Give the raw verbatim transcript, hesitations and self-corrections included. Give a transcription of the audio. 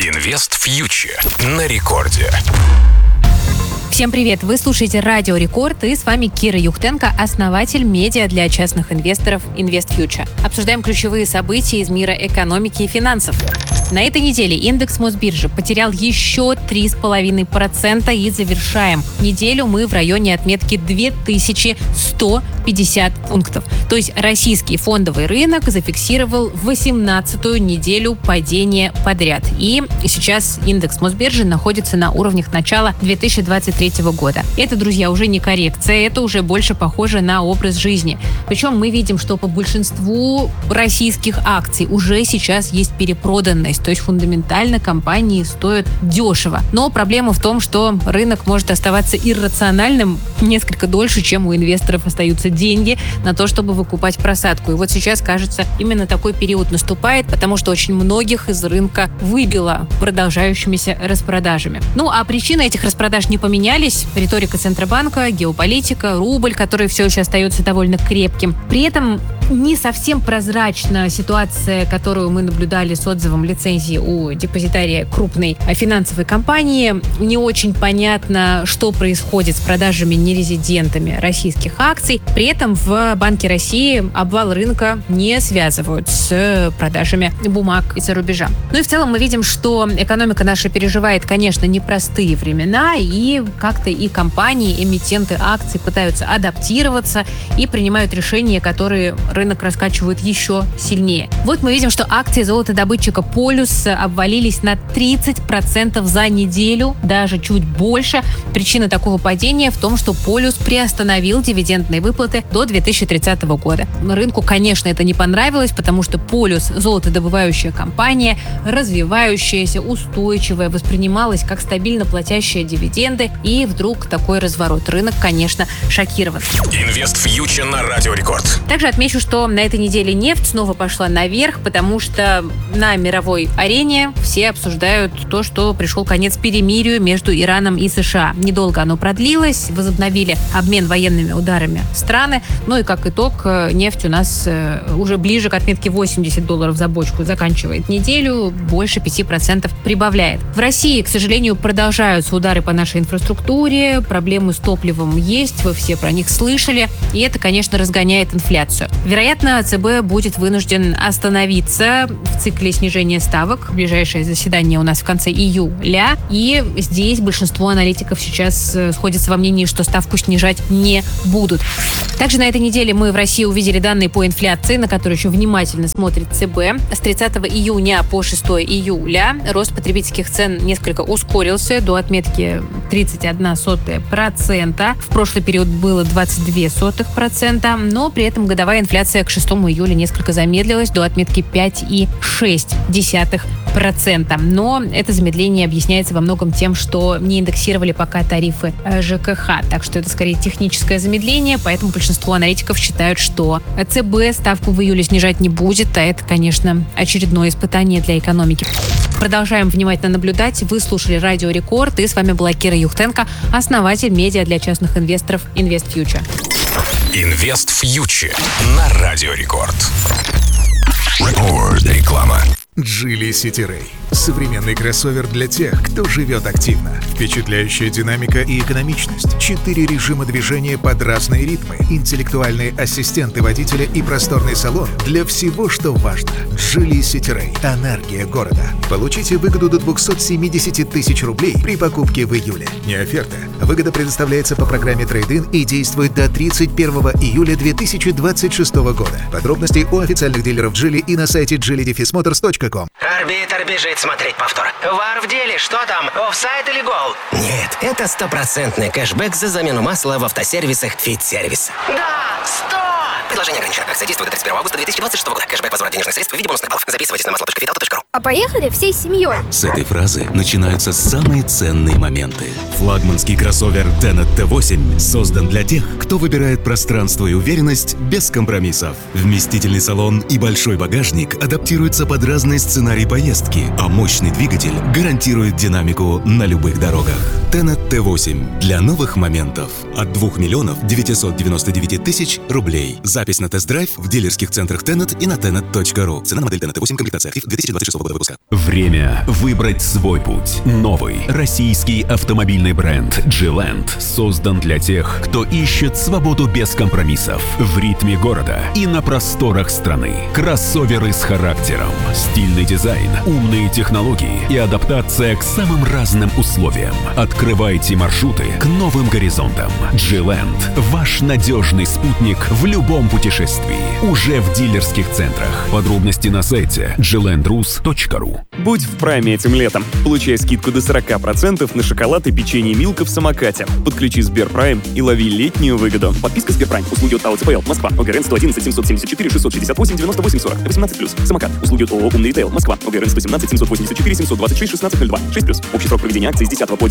Инвест Фьючер на рекорде. Всем привет! Вы слушаете Радио Рекорд, и с вами Кира Юхтенко, основатель медиа для частных инвесторов Инвест Фьючер. Обсуждаем ключевые события из мира экономики и финансов. На этой неделе индекс Мосбиржи потерял еще три целых пять десятых процента и завершаем неделю мы в районе отметки две тысячи сто пятьдесят пунктов. То есть российский фондовый рынок зафиксировал восемнадцатую неделю падения подряд. И сейчас индекс Мосбиржи находится на уровнях начала две тысячи двадцать третьего года. Это, друзья, уже не коррекция, это уже больше похоже на образ жизни. Причем мы видим, что по большинству российских акций уже сейчас есть перепроданность. То есть фундаментально компании стоят дешево. Но проблема в том, что рынок может оставаться иррациональным несколько дольше, чем у инвесторов остаются деньги на то, чтобы выкупать просадку. И вот сейчас, кажется, именно такой период наступает, потому что очень многих из рынка выбило продолжающимися распродажами. Ну, а причины этих распродаж не поменялись. Риторика Центробанка, геополитика, рубль, который все еще остается довольно крепким. При этом не совсем прозрачна ситуация, которую мы наблюдали с отзывом лицензии у депозитария крупной финансовой компании. Не очень понятно, что происходит с продажами нерезидентами российских акций. При этом в Банке России обвал рынка не связывают с продажами бумаг из-за рубежа. Ну и в целом мы видим, что экономика наша переживает, конечно, непростые времена, и как-то и компании, эмитенты акций пытаются адаптироваться и принимают решения, которые рынок раскачивают еще сильнее. Вот мы видим, что акции золотодобытчика Полюс обвалились на тридцать процентов за неделю, даже чуть больше. Причина такого падения в том, что Полюс приостановил дивидендные выплаты до две тысячи тридцатого года. Рынку, конечно, это не понравилось, потому что Полюс, золотодобывающая компания, развивающаяся, устойчивая, воспринималась как стабильно платящая дивиденды, и вдруг такой разворот. Рынок, конечно, шокирован. Инвест Фьючер на Радио Рекорд. Также отмечу, что на этой неделе нефть снова пошла наверх, потому что на мировой арене все обсуждают то, что пришел конец перемирию между Ираном и США. Недолго оно продлилось, возобновили обмен военными ударами страны, ну и как итог нефть у нас уже ближе к отметке восемьдесят долларов за бочку заканчивает неделю, больше пяти процентов прибавляет. В России, к сожалению, продолжаются удары по нашей инфраструктуре, проблемы с топливом есть, вы все про них слышали, и это, конечно, разгоняет инфляцию. Вероятно, ЦБ будет вынужден остановиться в цикле снижения ставок. Ближайшее заседание у нас в конце июля. И здесь большинство аналитиков сейчас сходятся во мнении, что ставку снижать не будут. Также на этой неделе мы в России увидели данные по инфляции, на которые еще внимательно смотрит ЦБ. С тридцатого июня по шестого июля рост потребительских цен несколько ускорился до отметки тридцать одна сотая процента. В прошлый период было двадцать две сотых процента, но при этом годовая инфляция к шестому июля несколько замедлилась до отметки пять целых шесть десятых процента. Но это замедление объясняется во многом тем, что не индексировали пока тарифы ЖКХ. Так что это скорее техническое замедление, поэтому большинство аналитиков считают, что ЦБ ставку в июле снижать не будет, а это, конечно, очередное испытание для экономики. Продолжаем внимательно наблюдать. Вы слушали Радио Рекорд, и с вами была Кира Юхтенко, основатель медиа для частных инвесторов Инвест Фьючер. Инвест Фьючер на Радио Рекорд. Рекорд. Реклама. Geely City Ray. Современный кроссовер для тех, кто живет активно. Впечатляющая динамика и экономичность. Четыре режима движения под разные ритмы. Интеллектуальные ассистенты водителя и просторный салон для всего, что важно. Geely City Ray. Энергия города. Получите выгоду до двести семьдесят тысяч рублей при покупке в июле. Не оферта. Выгода предоставляется по программе Trade-in и действует до тридцать первого июля две тысячи двадцать шестого года. Подробности у официальных дилеров Geely и на сайте джили мотors точка ком. Арбитр бежит смотреть повтор. Вар в деле, что там, офсайд или гол? Нет, это стопроцентный кэшбэк за замену масла в автосервисах Фит-сервис. Да, сто! Предложение ограничено. Акция действует до тридцать первого августа две тысячи двадцать шестого года. Кэшбэк, возврат денежных средств в виде бонусных баллов. Записывайтесь на масло точка фитауто точка ру. А поехали всей семьей. С этой фразы начинаются самые ценные моменты. Флагманский кроссовер Tenet ти восемь создан для тех, кто выбирает пространство и уверенность без компромиссов. Вместительный салон и большой багажник адаптируются под разные сценарии поездки, а мощный двигатель гарантирует динамику на любых дорогах. Tenet ти восемь для новых моментов от двух миллионов девятьсот девяносто девять тысяч рублей. Запись на тест-драйв в дилерских центрах Tenet и на tenet точка ру. Цена на модель Tenet восемь, комплектация Active, две тысячи двадцать шестого года выпуска. Время выбрать свой путь. Новый российский автомобильный бренд G-Land создан для тех, кто ищет свободу без компромиссов в ритме города и на просторах страны. Кроссоверы с характером, стильный дизайн, умные технологии и адаптация к самым разным условиям. Открывайте маршруты к новым горизонтам. G-Land – ваш надежный спутник в любом путешествии. Уже в дилерских центрах. Подробности на сайте джи ленд рус точка ру. Будь в прайме этим летом. Получай скидку до сорок процентов на шоколад и печенье Милка в самокате. Подключи Сберпрайм и лови летнюю выгоду. Подписка Сберпрайм. Услуги от АО ЦПЛ. Москва. ОГРН сто одиннадцать семьсот семьдесят четыре шестьсот шестьдесят восемь девяносто восемь сорок. восемнадцать плюс. Самокат. Услуги от ООО Умный ритейл. Москва. ОГРН сто семнадцать семьсот восемьдесят четыре семьсот двадцать шесть шестнадцать ноль два. шесть плюс. Общий срок проведения акции с десятого по